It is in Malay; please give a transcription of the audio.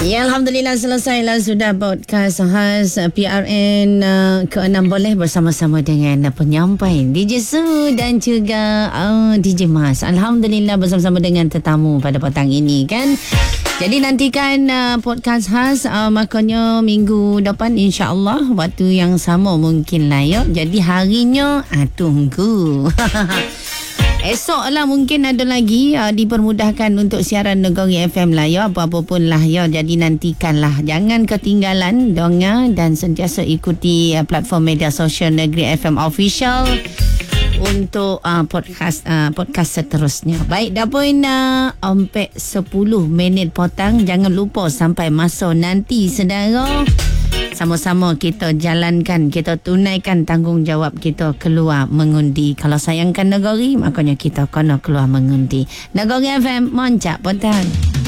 Ya, Alhamdulillah selesailah sudah podcast khas PRN ke-6 boleh bersama-sama dengan penyampai DJ Su dan juga DJ Mas. Alhamdulillah bersama-sama dengan tetamu pada petang ini kan. Jadi nantikan podcast khas makanya minggu depan insya-Allah waktu yang sama mungkin lah ya. Jadi harinya tunggu. Esok lah mungkin ada lagi dipermudahkan untuk siaran Negeri FM lah ya, apa-apa pun lah ya. Jadi nantikanlah, jangan ketinggalan dengar dan sentiasa ikuti platform media sosial Negeri FM Official untuk podcast seterusnya. Baik, dah pun sampai 10 minit potang. Jangan lupa sampai masa nanti saudara, sama-sama kita jalankan, kita tunaikan tanggungjawab kita keluar mengundi. Kalau sayangkan negeri, makanya kita kena keluar mengundi. Negeri FM, moncak petang.